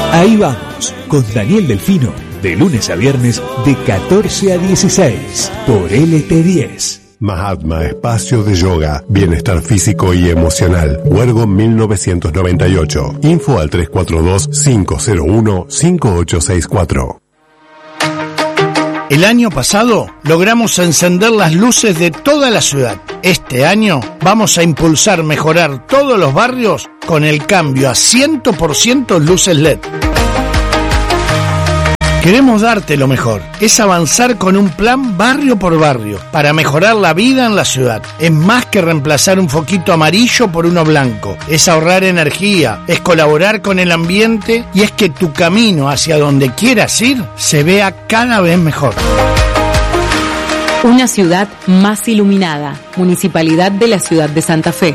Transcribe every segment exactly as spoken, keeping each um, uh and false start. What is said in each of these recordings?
Ahí vamos, con Daniel Delfino, de lunes a viernes de catorce a dieciséis, por L T diez. Mahatma Espacio de Yoga, Bienestar Físico y Emocional. Huergo mil novecientos noventa y ocho. Info al tres cuatro dos, cinco cero uno, cinco ocho seis cuatro. El año pasado logramos encender las luces de toda la ciudad. Este año vamos a impulsar mejorar todos los barrios con el cambio a cien por ciento luces L E D. Queremos darte lo mejor, es avanzar con un plan barrio por barrio para mejorar la vida en la ciudad. Es más que reemplazar un foquito amarillo por uno blanco, es ahorrar energía, es colaborar con el ambiente y es que tu camino hacia donde quieras ir se vea cada vez mejor. Una ciudad más iluminada. Municipalidad de la Ciudad de Santa Fe.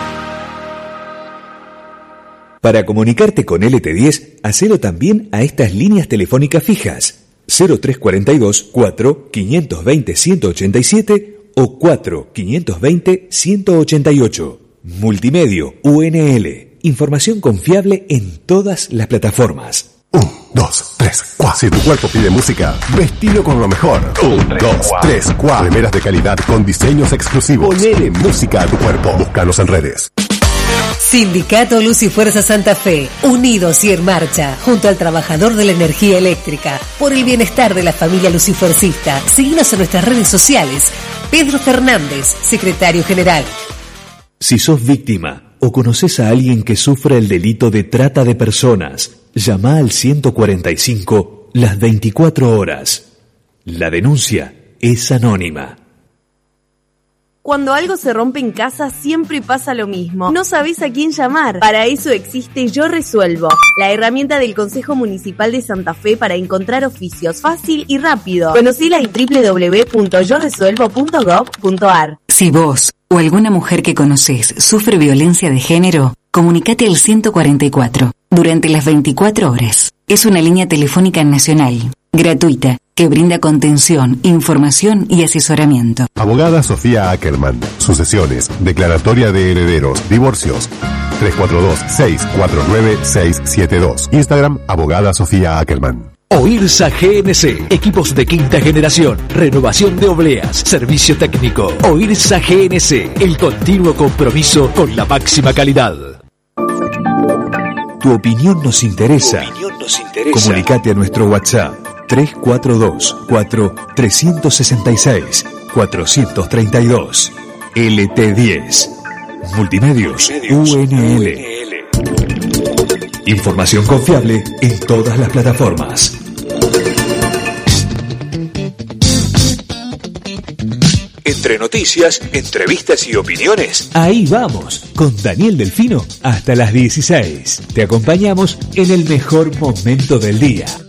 Para comunicarte con L T diez, hacelo también a estas líneas telefónicas fijas: cero tres cuatro dos, cuatro, cinco dos cero, uno ocho siete o cuatro, cinco dos cero, uno ocho ocho. Multimedio U N L. Información confiable en todas las plataformas. Un, dos, tres, cuatro. Si tu cuerpo pide música, vestilo con lo mejor. Un, dos, tres, cuatro. Remeras de calidad con diseños exclusivos. Ponele música a tu cuerpo. Búscanos en redes. Sindicato Luz y Fuerza Santa Fe, unidos y en marcha, junto al trabajador de la energía eléctrica, por el bienestar de la familia lucifuercista. Síguenos en nuestras redes sociales. Pedro Fernández, secretario general. Si sos víctima o conoces a alguien que sufre el delito de trata de personas, llama al ciento cuarenta y cinco las veinticuatro horas. La denuncia es anónima. Cuando algo se rompe en casa, siempre pasa lo mismo. No sabés a quién llamar. Para eso existe Yo Resuelvo, la herramienta del Consejo Municipal de Santa Fe para encontrar oficios fácil y rápido. Conocila en doble u doble u doble u punto yo resuelvo punto gov punto a r. Si vos o alguna mujer que conocés sufre violencia de género, comunicate al ciento cuarenta y cuatro durante las veinticuatro horas. Es una línea telefónica nacional, gratuita, que brinda contención, información y asesoramiento. Abogada Sofía Ackerman. Sucesiones, declaratoria de herederos, divorcios. tres cuatro dos, seis cuatro nueve, seis siete dos. Instagram, abogada Sofía Ackerman. OIRSA G N C, equipos de quinta generación, renovación de obleas, servicio técnico. OIRSA G N C, el continuo compromiso con la máxima calidad. Tu opinión nos interesa. Tu opinión nos interesa. Comunicate a nuestro WhatsApp tres cuatro dos, cuatro, tres seis seis, cuatro tres dos. L T diez. Multimedios, Multimedios U N L. U N L. Información confiable en todas las plataformas. Entre noticias, entrevistas y opiniones, ahí vamos, con Daniel Delfino hasta las dieciséis. Te acompañamos en el mejor momento del día.